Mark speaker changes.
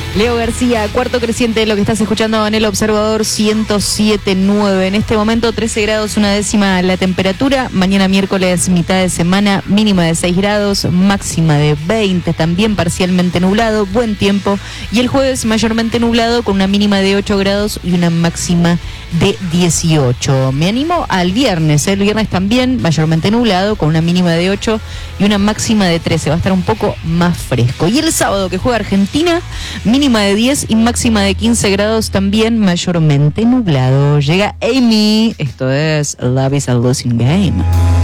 Speaker 1: Leo García, cuarto creciente de lo que estás escuchando en el Observador 107.9. En este momento 13 grados, una décima la temperatura. Mañana miércoles, mitad de semana, mínima de 6 grados, máxima de 20, también parcialmente nublado, buen tiempo. Y el jueves mayormente nublado con una mínima de 8 grados y una máxima de 18. Me animo al viernes, el viernes también mayormente nublado con una mínima de 8 y una máxima de 13. Va a estar un poco más fresco. Y el sábado que juega Argentina, mínima de 10 y máxima de 15 grados, también mayormente nublado. Llega Amy, esto es Love is a Losing Game.